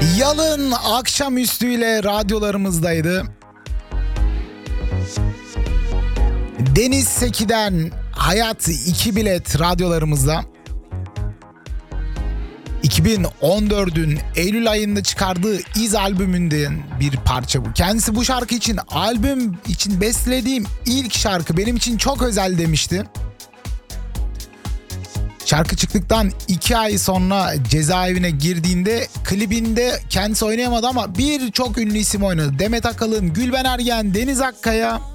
Yalın akşamüstüyle radyolarımızdaydı. Deniz Seki'den Hayat 2 bilet radyolarımızda. 2014'ün Eylül ayında çıkardığı İz albümünden bir parça bu. Kendisi bu şarkı için albüm için bestelediğim ilk şarkı, benim için çok özel demişti. Şarkı çıktıktan 2 ay sonra cezaevine girdiğinde klibinde kendisi oynayamadı ama birçok ünlü isim oynadı. Demet Akalın, Gülben Ergen, Deniz Akkaya.